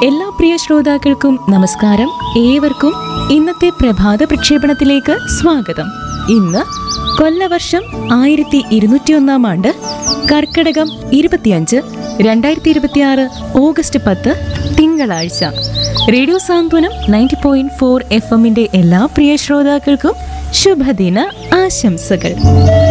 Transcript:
എല്ലാ പ്രിയ ശ്രോതാക്കൾക്കും നമസ്കാരം. ഏവർക്കും ഇന്നത്തെ പ്രഭാത പ്രക്ഷേപണത്തിലേക്ക് സ്വാഗതം. ഇന്ന് കൊല്ലവർഷം 1201 ആണ്ട്, കർക്കടകം 25, 2026 ഓഗസ്റ്റ് 10 തിങ്കളാഴ്ച. റേഡിയോ സാന്ത്വനം 90.4 FM എല്ലാ പ്രിയ ശ്രോതാക്കൾക്കും ശുഭദിന ആശംസകൾ.